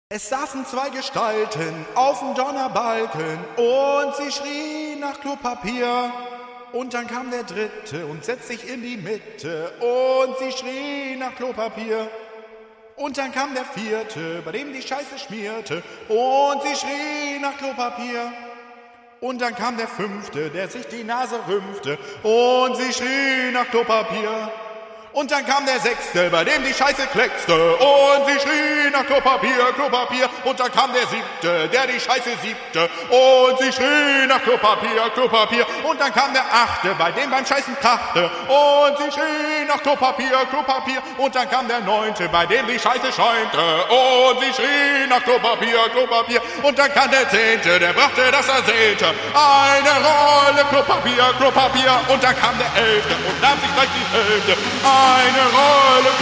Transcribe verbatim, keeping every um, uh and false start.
Es saßen zwei Gestalten auf'm Donnerbalken und sie schrien nach Klopapier. Und dann kam der dritte und setzt sich in die Mitte und sie schrien nach Klopapier. Und dann kam der vierte, bei dem die Scheiße schmierte und sie schrien nach Klopapier. Und dann kam der fünfte, der sich die Nase rümpfte und sie schrien nach Klopapier. Und dann kam der sechste, bei dem die Scheiße kleckste und sie schrien nach Klopapier, Klopapier. Und dann kam der siebte, der die Scheiße siebte und sie schrien nach Klopapier, Klopapier. Und dann kam der achte, bei dem beim Scheißen krachte und sie schrien nach Klopapier, Klopapier. Und dann kam der neunte, bei dem die Scheiße schäumte und sie schrien nach Klopapier, Klopapier. Und dann kam der zehnte, der brachte das Ersehnte, eine Rolle Klopapier, Klopapier. Und dann kam der elfte und nahm sich gleich die Hälfte, eine Rolle